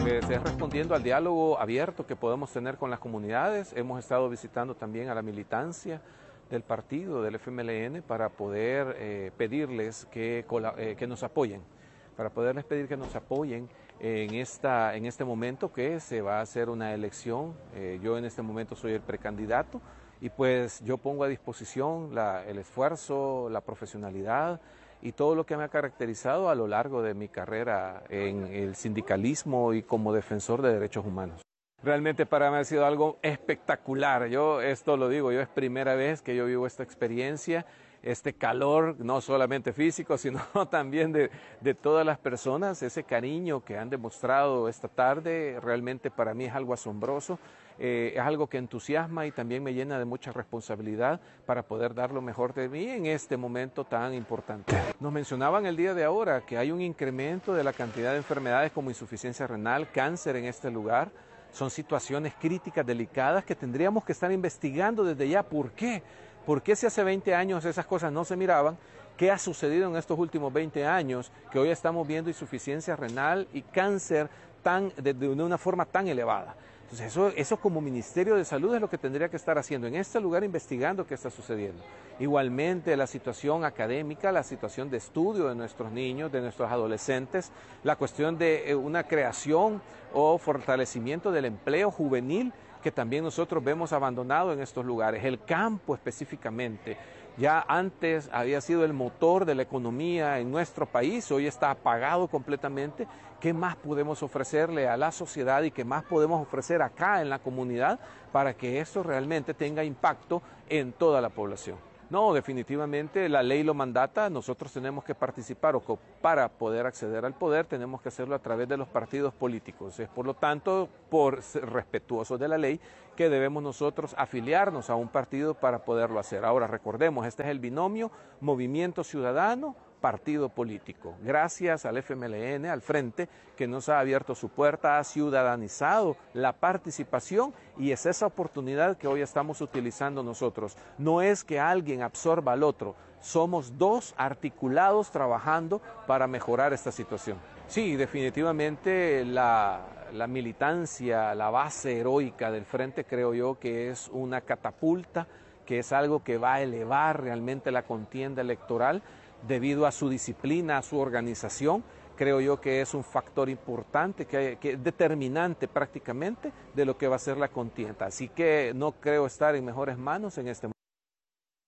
Pues es respondiendo al diálogo abierto que podemos tener con las comunidades. Hemos estado visitando también a la militancia del partido, del FMLN, para poder pedirles que nos apoyen, para poderles pedir que nos apoyen en este momento que se va a hacer una elección. Yo en este momento soy el precandidato y pues yo pongo a disposición el esfuerzo, la profesionalidad y todo lo que me ha caracterizado a lo largo de mi carrera en el sindicalismo y como defensor de derechos humanos. Realmente para mí ha sido algo espectacular. Yo esto lo digo, yo es primera vez que yo vivo esta experiencia, este calor, no solamente físico, sino también de todas las personas, ese cariño que han demostrado esta tarde, realmente para mí es algo asombroso, es algo que entusiasma y también me llena de mucha responsabilidad para poder dar lo mejor de mí en este momento tan importante. Nos mencionaban el día de ahora que hay un incremento de la cantidad de enfermedades como insuficiencia renal, cáncer en este lugar. Son situaciones críticas, delicadas, que tendríamos que estar investigando desde ya. ¿Por qué? ¿Por qué si hace 20 años esas cosas no se miraban? ¿Qué ha sucedido en estos últimos 20 años que hoy estamos viendo insuficiencia renal y cáncer de una forma tan elevada? Entonces eso como Ministerio de Salud es lo que tendría que estar haciendo en este lugar, investigando qué está sucediendo. Igualmente la situación académica, la situación de estudio de nuestros niños, de nuestros adolescentes, la cuestión de una creación o fortalecimiento del empleo juvenil que también nosotros vemos abandonado en estos lugares, el campo específicamente. Ya antes había sido el motor de la economía en nuestro país, hoy está apagado completamente. ¿Qué más podemos ofrecerle a la sociedad y qué más podemos ofrecer acá en la comunidad para que eso realmente tenga impacto en toda la población? No, definitivamente la ley lo mandata, nosotros tenemos que participar o para poder acceder al poder tenemos que hacerlo a través de los partidos políticos. Es por lo tanto, por ser respetuosos de la ley, que debemos nosotros afiliarnos a un partido para poderlo hacer. Ahora recordemos, este es el binomio Movimiento Ciudadano, partido político. Gracias al FMLN, al Frente, que nos ha abierto su puerta, ha ciudadanizado la participación y es esa oportunidad que hoy estamos utilizando nosotros. No es que alguien absorba al otro, somos dos articulados trabajando para mejorar esta situación. Sí, definitivamente la militancia, la base heroica del Frente creo yo que es una catapulta, que es algo que va a elevar realmente la contienda electoral, debido a su disciplina, a su organización. Creo yo que es un factor importante, que es determinante prácticamente de lo que va a ser la contienda. Así que no creo estar en mejores manos en este momento.